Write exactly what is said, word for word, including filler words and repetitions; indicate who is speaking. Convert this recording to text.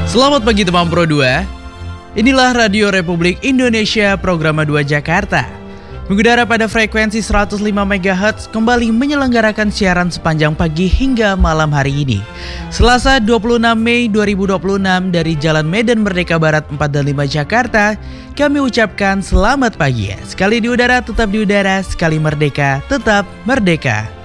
Speaker 1: Selamat pagi teman Pro dua. Inilah Radio Republik Indonesia Programa dua Jakarta. Mengudara pada frekuensi seratus lima megahertz kembali menyelenggarakan siaran sepanjang pagi hingga malam hari ini. Selasa dua puluh enam Mei dua ribu dua puluh enam dari Jalan Medan Merdeka Barat empat dan lima Jakarta, kami ucapkan selamat pagi ya. Sekali di udara tetap di udara, sekali merdeka tetap merdeka.